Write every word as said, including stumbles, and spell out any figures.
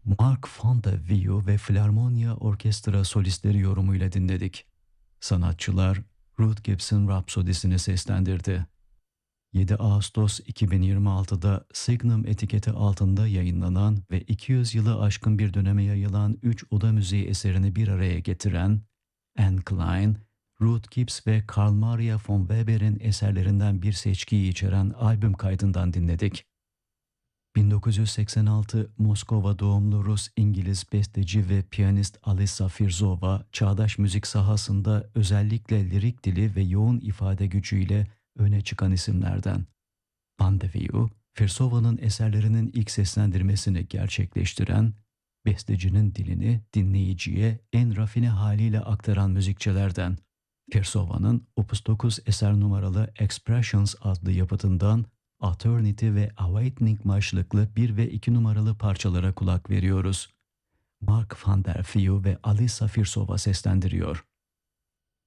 Mark van der Wio ve Filarmonia Orkestra solistleri yorumuyla dinledik. Sanatçılar Ruth Gibson Rhapsody'sini seslendirdi. yedi Ağustos iki bin yirmi altıda Signum etiketi altında yayınlanan ve iki yüz yılı aşkın bir döneme yayılan üç oda müziği eserini bir araya getiren Anne Klein, Ruth Gibbs ve Carl Maria von Weber'in eserlerinden bir seçkiyi içeren albüm kaydından dinledik. bin dokuz yüz seksen altı Moskova doğumlu Rus-İngiliz besteci ve piyanist Alisa Firzova, çağdaş müzik sahasında özellikle lirik dili ve yoğun ifade gücüyle öne çıkan isimlerden. Van de Wio, Firzova'nın eserlerinin ilk seslendirmesini gerçekleştiren, bestecinin dilini dinleyiciye en rafine haliyle aktaran müzikçilerden. Firzova'nın Opus dokuz eser numaralı Expressions adlı yapıtından Eternity ve Awakening başlıklı bir ve iki numaralı parçalara kulak veriyoruz. Mark van der Wio ve Alisa Firzova seslendiriyor.